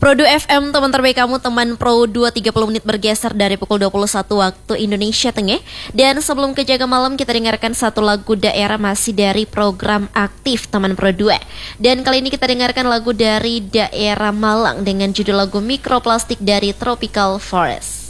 Pro 2 FM, teman terbaik kamu, teman Pro 2 30 menit bergeser dari pukul 21 waktu Indonesia Tengah. Dan sebelum ke Jaga Malam, kita dengarkan satu lagu daerah masih dari program aktif teman Pro 2. Dan kali ini kita dengarkan lagu dari daerah Malang dengan judul lagu Mikroplastik dari Tropical Forest.